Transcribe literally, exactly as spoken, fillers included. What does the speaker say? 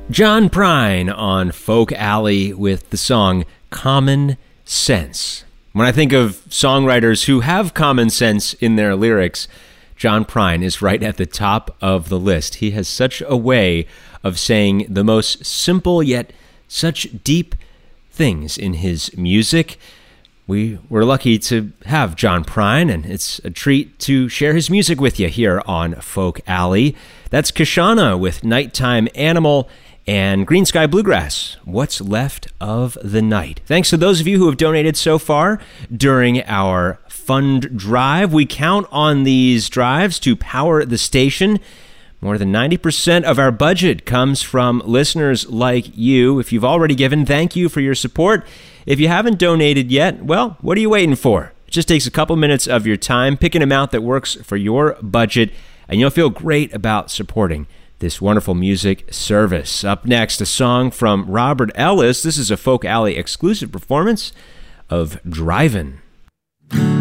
John Prine on Folk Alley with the song Common Sense. When I think of songwriters who have common sense in their lyrics, John Prine is right at the top of the list. He has such a way of saying the most simple yet such deep things in his music. We were lucky to have John Prine, and it's a treat to share his music with you here on Folk Alley. That's Kashana with Nighttime Animal, and Green Sky Bluegrass, What's Left of the Night. Thanks to those of you who have donated so far during our fund drive. We count on these drives to power the station. More than ninety percent of our budget comes from listeners like you. If you've already given, thank you for your support. If you haven't donated yet, well, what are you waiting for? It just takes a couple minutes of your time. Pick an amount that works for your budget, and you'll feel great about supporting this wonderful music service. Up next, a song from Robert Ellis. This is a Folk Alley exclusive performance of Drivin'.